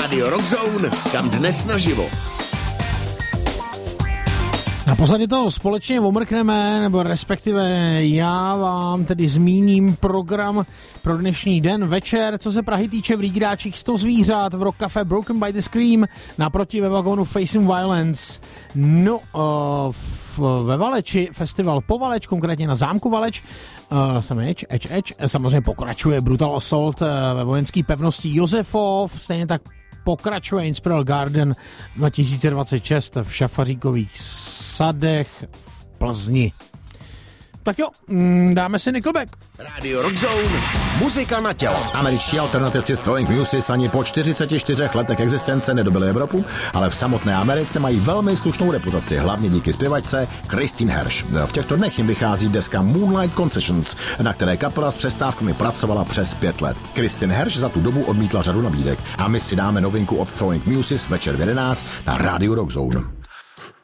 Rádio Rockzone, kam dnes naživo. Na pozadí toho společně omrkneme, nebo respektive já vám tedy zmíním program pro dnešní den, večer, co se Prahy týče v Lígráčích 100 zvířat, v Rock Café Broken by the Scream, naproti ve vagónu Facing Violence. No, ve Valeči, festival Povaleč, konkrétně na zámku Valeč, samozřejmě pokračuje Brutal Assault ve vojenské pevnosti Josefov, stejně tak pokračuje Inspiral Garden 2026 v Šafaříkových sadech v Plzni. Tak jo, dáme si Nickelback. Radio Rockzone, muzika na tělo. Američtí alternativci Throwing Muses ani po 44 letech existence nedobili Evropu, ale v samotné Americe mají velmi slušnou reputaci, hlavně díky zpěvačce Christine Hersh. V těchto dnech jim vychází deska Moonlight Concessions, na které kapela s přestávkami pracovala přes 5 let. Christine Hersh za tu dobu odmítla řadu nabídek a my si dáme novinku od Throwing Muses večer v 11 na Radio Rockzone.